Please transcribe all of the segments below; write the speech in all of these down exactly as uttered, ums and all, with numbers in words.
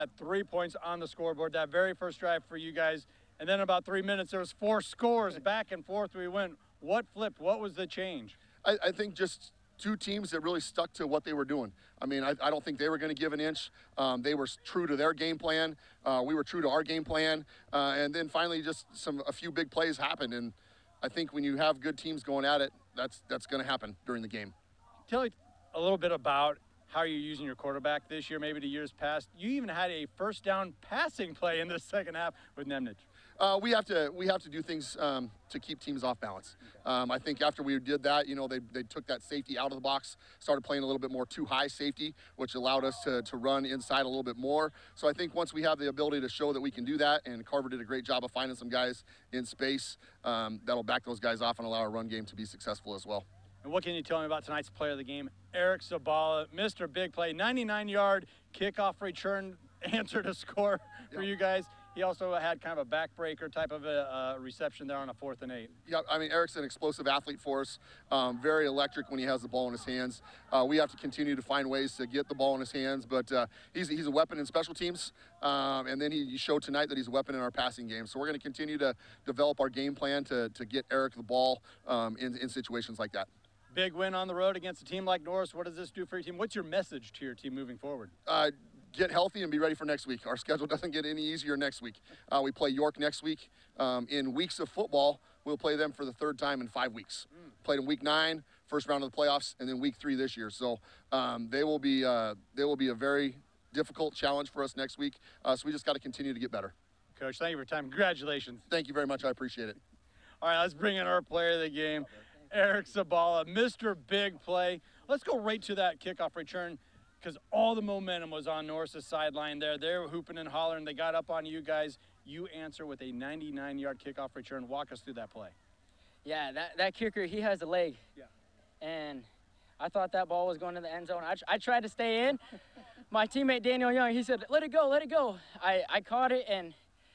At three points on the scoreboard, that very first drive for you guys. And then about three minutes, there was four scores back and forth. We went. What flipped? What was the change? I, I think just two teams that really stuck to what they were doing. I mean, I, I don't think they were going to give an inch. Um, they were true to their game plan. Uh, we were true to our game plan. Uh, and then finally, just some a few big plays happened. And I think when you have good teams going at it, that's that's going to happen during the game. Tell me a little bit about how you're using your quarterback this year, maybe the years past. You even had a first down passing play in the second half with Nemnich. Uh, we have to we have to do things um, to keep teams off balance. Um, I think after we did that, you know, they, they took that safety out of the box, started playing a little bit more too high safety, which allowed us to, to run inside a little bit more. So I think once we have the ability to show that we can do that, and Carver did a great job of finding some guys in space, um, that'll back those guys off and allow our run game to be successful as well. And what can you tell me about tonight's player of the game? Eric Zabala, Mister Big Play, ninety-nine yard kickoff return answer to score for Yep. you guys. He also had kind of a backbreaker type of a uh, reception there on a fourth and eight. Yeah, I mean, Eric's an explosive athlete for us, um, very electric when he has the ball in his hands. Uh, we have to continue to find ways to get the ball in his hands, but uh, he's, he's a weapon in special teams, um, and then he, he showed tonight that he's a weapon in our passing game. So we're going to continue to develop our game plan to, to get Eric the ball um, in, in situations like that. Big win on the road against a team like Norris. What does this do for your team? What's your message to your team moving forward? Uh, get healthy and be ready for next week. Our schedule doesn't get any easier next week. Uh, we play York next week. Um, in weeks of football, we'll play them for the third time in five weeks. Mm. Played in week nine, first round of the playoffs, and then week three this year. So um, they will be uh, they will be a very difficult challenge for us next week. Uh, so we just got to continue to get better. Coach, thank you for your time. Congratulations. Thank you very much. I appreciate it. All right, let's bring in our player of the game, Eric Zabala, Mister Big Play. Let's go right to that kickoff return, because all the momentum was on Norris's sideline there. They were hooping and hollering. They got up on you guys. You answer with a ninety-nine yard kickoff return. Walk us through that play. Yeah, that, that kicker, he has a leg. Yeah. And I thought that ball was going to the end zone. I, I tried to stay in. My teammate Daniel Young, he said, let it go, let it go. I, I caught it, and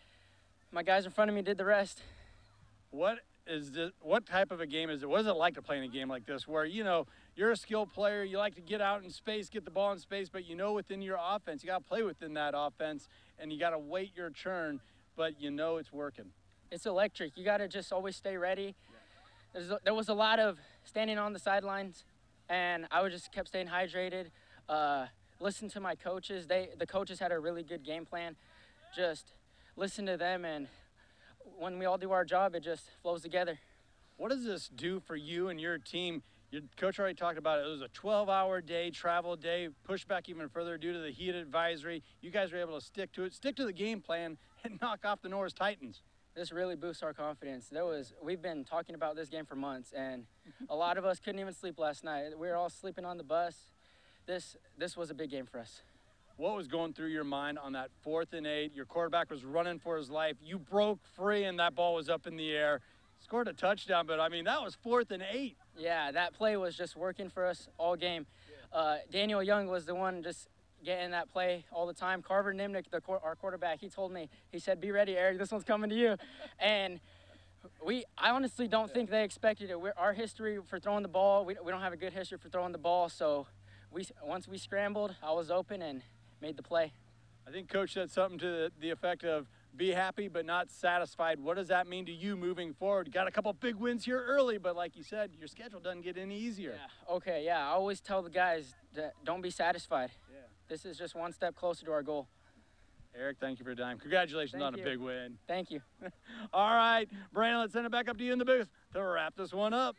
my guys in front of me did the rest. What is this, what type of a game is it? What is it like to play in a game like this where, you know, you're a skilled player, you like to get out in space, get the ball in space, but you know within your offense, you got to play within that offense, and you got to wait your turn, but you know it's working. It's electric. You got to just always stay ready. Yeah. There's, there was a lot of standing on the sidelines, and I would just kept staying hydrated. Uh, listen to my coaches. They the coaches had a really good game plan. Just listen to them, and when we all do our job, it just flows together. What does this do for you and your team? Your coach already talked about it. It was a twelve hour day, travel day, push back even further due to the heat advisory. You guys were able to stick to it, stick to the game plan, and knock off the Norris Titans. This really boosts our confidence. There was, we've been talking about this game for months, and a lot of us couldn't even sleep last night. We were all sleeping on the bus. This, this was a big game for us. What was going through your mind on that fourth and eight? Your quarterback was running for his life. You broke free, and that ball was up in the air. Scored a touchdown, but, I mean, that was fourth and eight. Yeah, that play was just working for us all game. Uh, Daniel Young was the one just getting that play all the time. Carver Nimnick, the, our quarterback, he told me, he said, be ready, Eric, this one's coming to you. And we, I honestly don't think they expected it. We're, our history for throwing the ball, we, we don't have a good history for throwing the ball, so we once we scrambled, I was open and made the play. I think Coach said something to the, the effect of, be happy but not satisfied. What does that mean to you moving forward? You got a couple big wins here early, but like you said, your schedule doesn't get any easier. Yeah. Okay, yeah. I always tell the guys that don't be satisfied. Yeah. This is just one step closer to our goal. Eric, thank you for your time. Congratulations Thank on you. a big win. Thank you. All right, Brandon, let's send it back up to you in the booth to wrap this one up.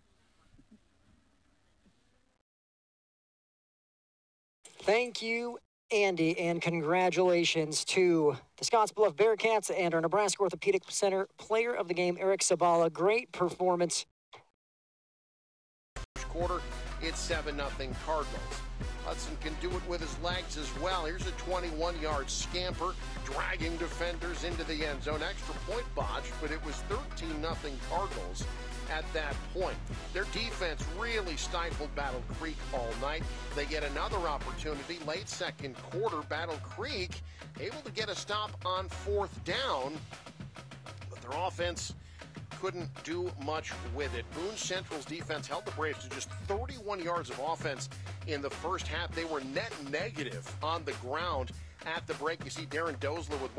Thank you, Andy, and congratulations to the Scottsbluff Bearcats and our Nebraska Orthopedic Center player of the game, Eric Zabala. Great performance. Quarter, it's seven nothing Cardinals. Hudson can do it with his legs as well. Here's a twenty-one yard scamper, dragging defenders into the end zone. Extra point botched, but it was thirteen nothing Cardinals at that point. Their defense really stifled Battle Creek all night. They get another opportunity late second quarter. Battle Creek able to get a stop on fourth down, but their offense couldn't do much with it. Boone Central's defense held the Braves to just thirty-one yards of offense in the first half. They were net negative on the ground. At the break, you see Darren Dozler with